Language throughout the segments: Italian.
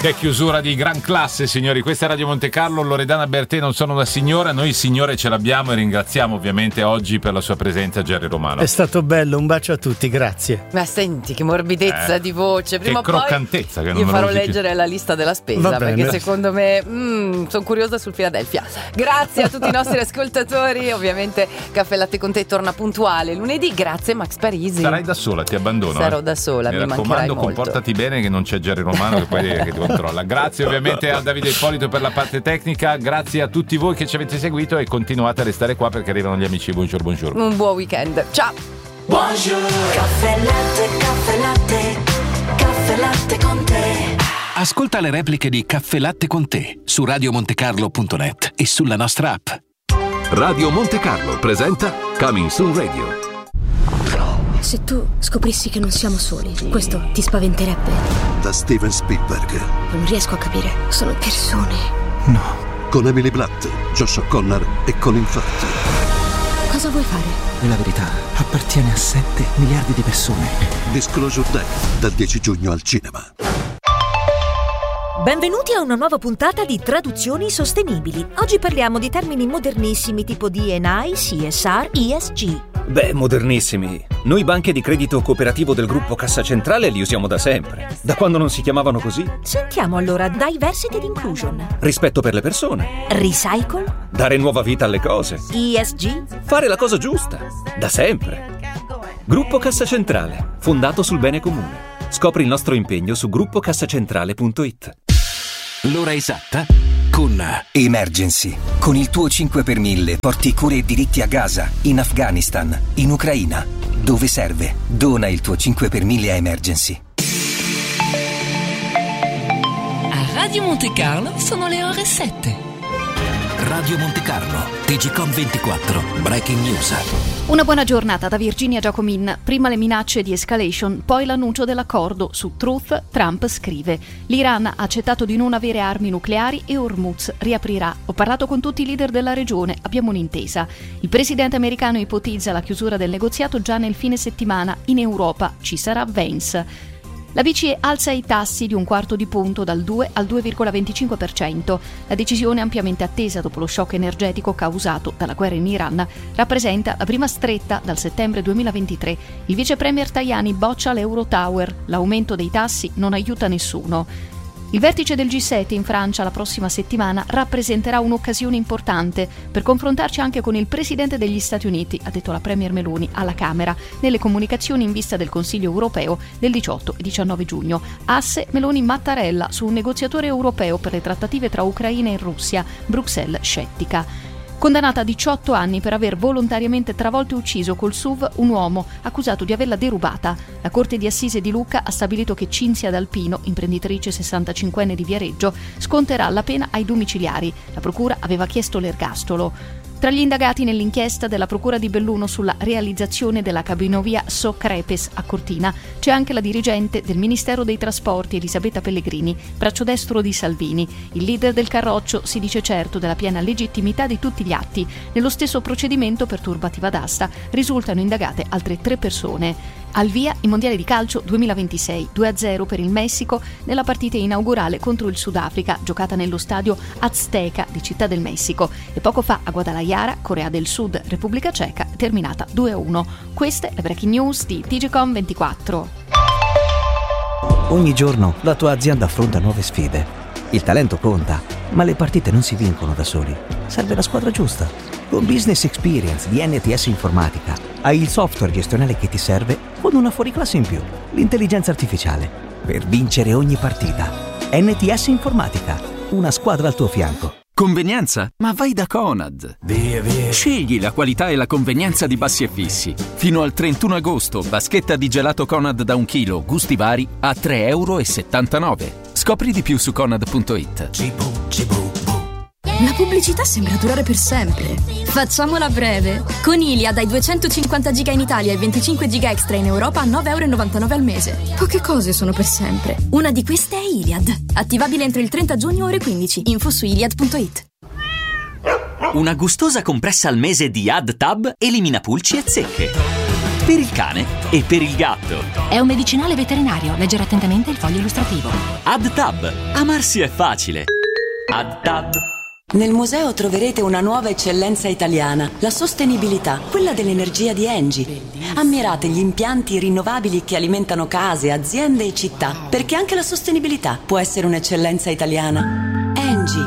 Che chiusura di gran classe, signori. Questa è Radio Monte Carlo. Loredana Bertè non sono una signora, noi signore ce l'abbiamo, e ringraziamo ovviamente oggi per la sua presenza Gerry Romano. È stato bello, un bacio a tutti, grazie. Ma senti che morbidezza di voce. Prima che croccantezza, che non io me farò lo dici. leggere la lista della spesa, perché secondo me sono curiosa sul Philadelphia. Grazie a tutti i nostri ascoltatori. Ovviamente Caffè Latte con Te torna puntuale lunedì. Grazie Max Parisi. Sarai da sola, ti abbandono. Sarò da sola, mi mancherai raccomando, molto. Comportati bene, che non c'è Gerry Romano che poi che ti controlla. Grazie ovviamente a Davide Ippolito per la parte tecnica. Grazie a tutti voi che ci avete seguito e continuate a restare qua perché arrivano gli amici. Buongiorno, buongiorno. Un buon weekend. Ciao. Buongiorno. Caffè Latte, Caffè Latte, Caffè Latte con Te. Ascolta le repliche di Caffè Latte con Te su radiomontecarlo.net e sulla nostra app. Radio Monte Carlo presenta Coming Soon Radio. Se tu scoprissi che non siamo soli, questo ti spaventerebbe? Da Steven Spielberg. Non riesco a capire. Sono persone. No. Con Emily Blunt, Josh O'Connor e Colin Firth. Cosa vuoi fare? La verità appartiene a 7 miliardi di persone. Disclosure Day, dal 10 giugno al cinema. Benvenuti a una nuova puntata di Traduzioni Sostenibili. Oggi parliamo di termini modernissimi tipo D&I, CSR, ESG. Beh, modernissimi. Noi banche di credito cooperativo del gruppo Cassa Centrale li usiamo da sempre. Da quando non si chiamavano così. Sentiamo allora Diversity ed Inclusion. Rispetto per le persone. Recycle. Dare nuova vita alle cose. ESG. Fare la cosa giusta. Da sempre. Gruppo Cassa Centrale, fondato sul bene comune. Scopri il nostro impegno su gruppocassacentrale.it. L'ora esatta con Emergency. Con il tuo 5 per 1000 porti cure e diritti a Gaza, in Afghanistan, in Ucraina. Dove serve? Dona il tuo 5 per 1000 a Emergency. A Radio Monte Carlo sono le ore 7. Radio Monte Carlo, TGcom 24, Breaking News. Una buona giornata da Virginia Giacomin. Prima le minacce di escalation, poi l'annuncio dell'accordo. Su Truth, Trump scrive: l'Iran ha accettato di non avere armi nucleari e Hormuz riaprirà. Ho parlato con tutti i leader della regione, abbiamo un'intesa. Il presidente americano ipotizza la chiusura del negoziato già nel fine settimana. In Europa ci sarà Vance. La BCE alza i tassi di 1/4 punto dal 2 al 2,25%. La decisione, ampiamente attesa dopo lo shock energetico causato dalla guerra in Iran, rappresenta la prima stretta dal settembre 2023. Il vice premier Tajani boccia l'Eurotower. L'aumento dei tassi non aiuta nessuno. Il vertice del G7 in Francia la prossima settimana rappresenterà un'occasione importante per confrontarci anche con il presidente degli Stati Uniti, ha detto la premier Meloni alla Camera, nelle comunicazioni in vista del Consiglio europeo del 18 e 19 giugno. Asse Meloni-Mattarella su un negoziatore europeo per le trattative tra Ucraina e Russia, Bruxelles scettica. Condannata a 18 anni per aver volontariamente travolto e ucciso col SUV un uomo accusato di averla derubata. La Corte di Assise di Lucca ha stabilito che Cinzia D'Alpino, imprenditrice 65enne di Viareggio, sconterà la pena ai domiciliari. La procura aveva chiesto l'ergastolo. Tra gli indagati nell'inchiesta della Procura di Belluno sulla realizzazione della cabinovia So Crepes a Cortina c'è anche la dirigente del Ministero dei Trasporti Elisabetta Pellegrini, braccio destro di Salvini. Il leader del Carroccio si dice certo della piena legittimità di tutti gli atti. Nello stesso procedimento per turbativa d'asta risultano indagate altre 3 persone. Al via i mondiali di calcio 2026, 2-0 per il Messico nella partita inaugurale contro il Sudafrica, giocata nello stadio Azteca di Città del Messico, e poco fa a Guadalajara, Corea del Sud, Repubblica Ceca, terminata 2-1. Queste le breaking news di TGcom 24. Ogni giorno la tua azienda affronta nuove sfide. Il talento conta, ma le partite non si vincono da soli. Serve la squadra giusta. Con Business Experience di NTS Informatica hai il software gestionale che ti serve con una fuoriclasse in più, l'intelligenza artificiale, per vincere ogni partita. NTS Informatica, una squadra al tuo fianco. Convenienza? Ma vai da Conad. Via. Scegli la qualità e la convenienza di Bassi e Fissi. Fino al 31 agosto, vaschetta di gelato Conad da 1 chilo, gusti vari, a €3,79. Scopri di più su Conad.it. La pubblicità sembra durare per sempre. Facciamola breve. Con Iliad hai 250 giga in Italia e 25 giga extra in Europa a €9,99 al mese. Poche cose sono per sempre. Una di queste è Iliad. Attivabile entro il 30 giugno ore 15. Info su iliad.it. Una gustosa compressa al mese di AddTab elimina pulci e zecche. per il cane e per il gatto. È un medicinale veterinario. Leggere attentamente il foglio illustrativo. AddTab. Amarsi è facile. AddTab. Nel museo troverete una nuova eccellenza italiana, la sostenibilità, quella dell'energia di Engie. Ammirate gli impianti rinnovabili che alimentano case, aziende e città, perché anche la sostenibilità può essere un'eccellenza italiana. Engie.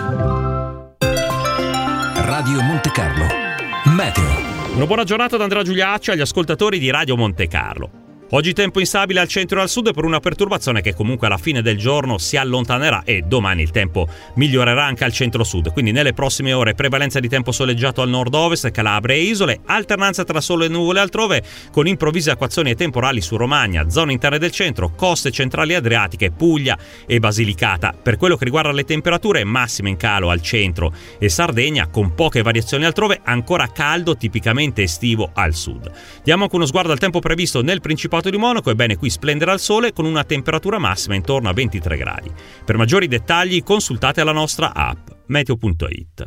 Radio Monte Carlo. Meteo. Una buona giornata da Andrea Giuliacci agli ascoltatori di Radio Monte Carlo. Oggi tempo instabile al centro e al sud per una perturbazione che comunque alla fine del giorno si allontanerà e domani il tempo migliorerà anche al centro-sud. Quindi nelle prossime ore prevalenza di tempo soleggiato al nord-ovest, Calabria e isole, alternanza tra sole e nuvole altrove con improvvise acquazzoni e temporali su Romagna, zone interne del centro, coste centrali adriatiche, Puglia e Basilicata. Per quello che riguarda le temperature, massime in calo al centro e Sardegna con poche variazioni altrove, ancora caldo tipicamente estivo al sud. Diamo anche uno sguardo al tempo previsto nel Principato di Monaco. Ebbene, qui splenderà il sole con una temperatura massima intorno a 23 gradi. Per maggiori dettagli consultate la nostra app meteo.it.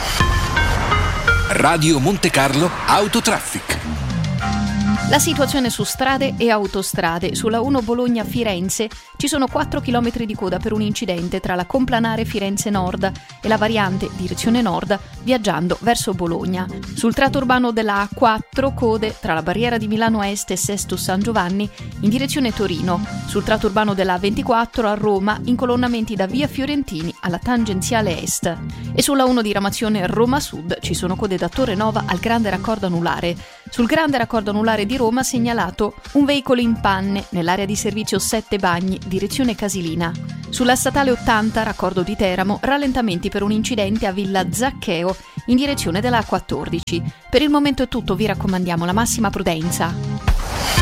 Radio Monte Carlo Autotraffic. La situazione su strade e autostrade. Sulla 1 Bologna-Firenze ci sono 4 km di coda per un incidente tra la complanare Firenze Nord e la variante direzione nord viaggiando verso Bologna. Sul tratto urbano della A4 code tra la barriera di Milano Est e Sesto San Giovanni in direzione Torino. Sul tratto urbano della A24 a Roma incolonnamenti da via Fiorentini alla tangenziale est. E sulla 1 diramazione Roma Sud ci sono code da Torre Nova al grande raccordo anulare. Sul grande raccordo anulare di Roma segnalato un veicolo in panne nell'area di servizio 7 Bagni, direzione Casilina. Sulla statale 80, raccordo di Teramo, rallentamenti per un incidente a Villa Zaccheo in direzione della A14. Per il momento è tutto, vi raccomandiamo la massima prudenza.